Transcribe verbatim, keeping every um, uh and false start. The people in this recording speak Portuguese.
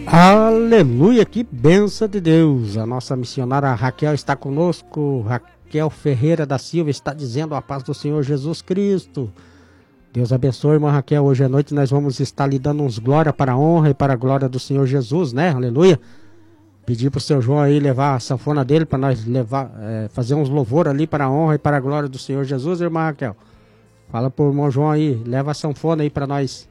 Aleluia, que benção de Deus. A nossa missionária Raquel está conosco. Raquel Ferreira da Silva está dizendo a paz do Senhor Jesus Cristo. Deus abençoe, irmã Raquel. Hoje à noite nós vamos estar lhe dando uns glória para a honra e para a glória do Senhor Jesus, né? Aleluia. Pedir para o seu João aí levar a sanfona dele para nós levar, é, fazer uns louvor ali para a honra e para a glória do Senhor Jesus, irmã Raquel. Fala pro irmão João aí, leva a sanfona aí para nós